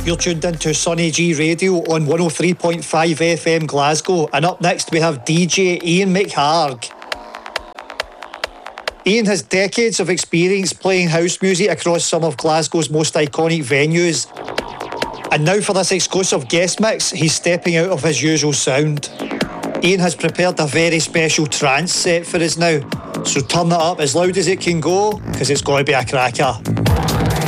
You're tuned into Sonny G Radio on 103.5 FM Glasgow, and up next we have DJ Ian McHarg. Ian has decades of experience playing house music across some of Glasgow's most iconic venues, and now for this exclusive guest mix he's stepping out of his usual sound. Ian has prepared a very special trance set for us now, so turn it up as loud as it can go, because it's going to be a cracker.